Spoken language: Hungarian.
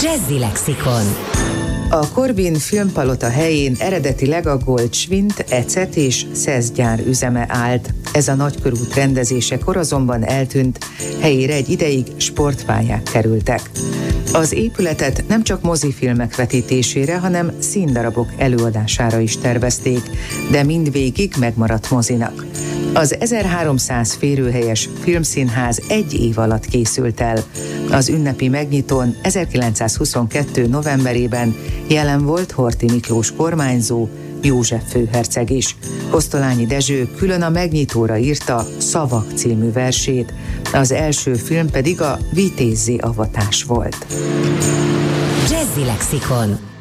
Jazzy Lexikon. A Corbin filmpalota helyén eredetileg a Goldschwind, Ecet és Szesz gyár üzeme állt. Ez a nagykörút rendezésekor azonban eltűnt, helyére egy ideig sportpályák kerültek. Az épületet nem csak mozifilmek vetítésére, hanem színdarabok előadására is tervezték, de mindvégig megmaradt mozinak. Az 1300 férőhelyes filmszínház egy év alatt készült el. Az ünnepi megnyitón 1922. novemberében jelen volt Horthy Miklós kormányzó, József főherceg is. Kosztolányi Dezső külön a megnyitóra írta Szavak című versét, az első film pedig a Vitézzé avatás volt. Jazzy Lexikon.